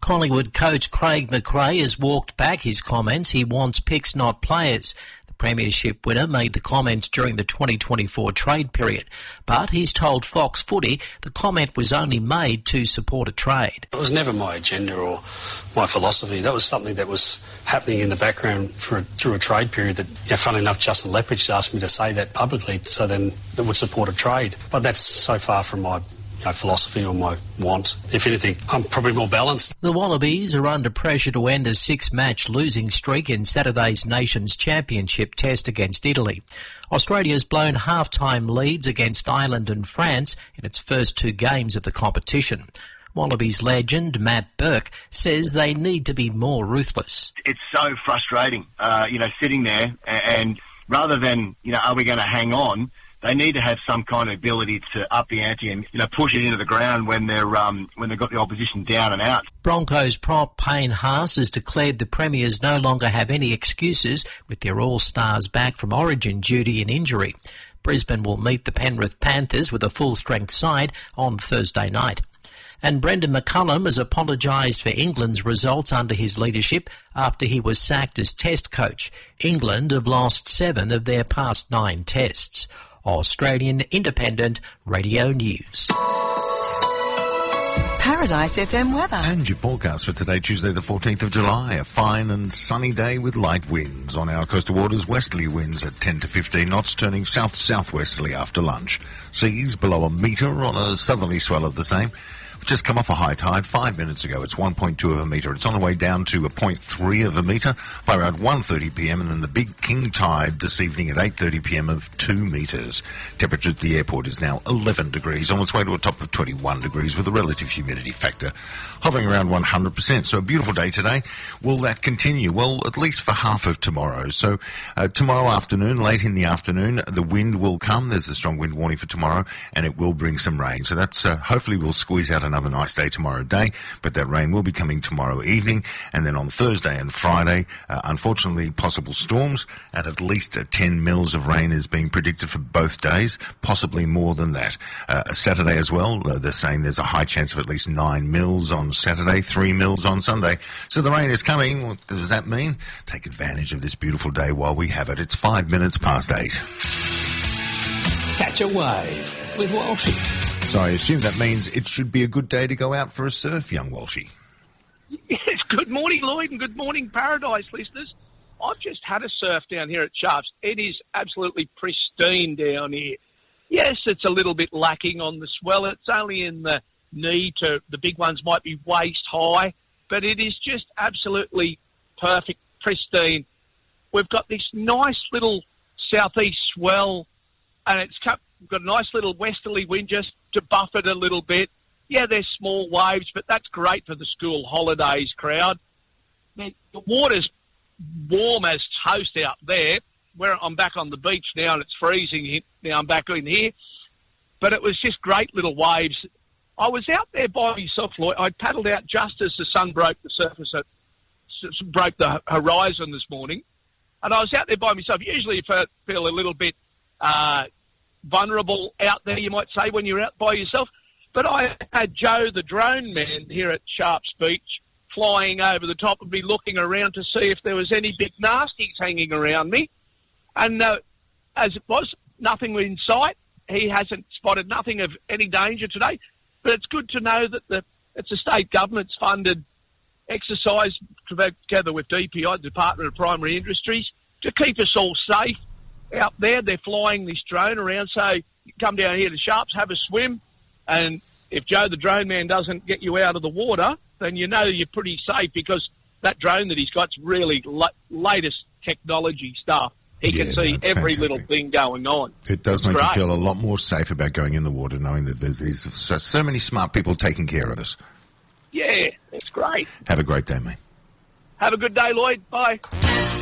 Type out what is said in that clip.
Collingwood coach Craig McRae has walked back his comments. He wants picks, not players. The premiership winner made the comments during the 2024 trade period, but he's told Fox Footy the comment was only made to support a trade. It was never my agenda or my philosophy. That was something that was happening in the background through a trade period that, funnily enough, Justin Lethbridge asked me to say that publicly, so then it would support a trade. But that's so far from my philosophy or my want. If anything, I'm probably more balanced. The Wallabies are under pressure to end a 6-match losing streak in Saturday's Nations Championship test against Italy. Australia's blown half-time leads against Ireland and France in its first 2 games of the competition. Wallabies legend Matt Burke says they need to be more ruthless. It's so frustrating, sitting there and rather than, are we going to hang on, they need to have some kind of ability to up the ante and push it into the ground when they've got the opposition down and out. Broncos prop Payne Haas has declared the Premiers no longer have any excuses with their all-stars back from Origin duty and injury. Brisbane will meet the Penrith Panthers with a full-strength side on Thursday night. And Brendan McCullum has apologised for England's results under his leadership after he was sacked as Test coach. England have lost 7 of their past 9 tests. Australian Independent Radio News. Paradise FM weather. And your forecast for today, Tuesday the 14th of July. A fine and sunny day with light winds. On our coastal waters, westerly winds at 10 to 15 knots, turning south-southwesterly after lunch. Seas below a metre on a southerly swell of the same. Just come off a high tide 5 minutes ago. It's 1.2 of a metre. It's on the way down to a 0.3 of a metre by around 1:30pm, and then the big king tide this evening at 8:30pm of 2 metres. Temperature at the airport is now 11 degrees, on its way to a top of 21 degrees with a relative humidity factor hovering around 100%. So a beautiful day today. Will that continue? Well, at least for half of tomorrow. So tomorrow afternoon, late in the afternoon, the wind will come. There's a strong wind warning for tomorrow, and it will bring some rain. So that's hopefully we'll squeeze out another nice day tomorrow day, but that rain will be coming tomorrow evening, and then on Thursday and Friday, unfortunately, possible storms, and at least 10 mils of rain is being predicted for both days, possibly more than that. Saturday as well, they're saying there's a high chance of at least 9 mils on Saturday, 3 mils on Sunday. So the rain is coming. What does that mean? Take advantage of this beautiful day while we have it. It's 5 minutes past 8. Catch a wave with Walshy. So I assume that means it should be a good day to go out for a surf, young Walshy. Yes, good morning, Lloyd, and good morning, Paradise listeners. I've just had a surf down here at Sharps. It is absolutely pristine down here. Yes, it's a little bit lacking on the swell. It's only in the knee to the big ones might be waist high, but it is just absolutely perfect, pristine. We've got this nice little southeast swell, and we've got a nice little westerly wind just to buff it a little bit. Yeah, there's small waves, but that's great for the school holidays crowd. The water's warm as toast out there. I'm back on the beach now, and it's freezing. Now I'm back in here. But it was just great little waves. I was out there by myself, Lloyd. I paddled out just as the sun broke the surface, broke the horizon this morning. And I was out there by myself. Usually if I feel a little bit vulnerable out there, you might say, when you're out by yourself. But I had Joe, the drone man, here at Sharps Beach, flying over the top of me, looking around to see if there was any big nasties hanging around me. And as it was, nothing in sight. He hasn't spotted nothing of any danger today. But it's good to know that it's a state government's funded exercise together with DPI, the Department of Primary Industries, to keep us all safe out there. They're flying this drone around, so you come down here to Sharps, have a swim, and if Joe the drone man doesn't get you out of the water, then you know you're pretty safe, because that drone that he's got's really latest technology stuff. He can see every fantastic little thing going on. It does make you feel a lot more safe about going in the water, knowing that there's these so many smart people taking care of us. Yeah, it's great. Have a great day, mate. Have a good day, Lloyd. Bye.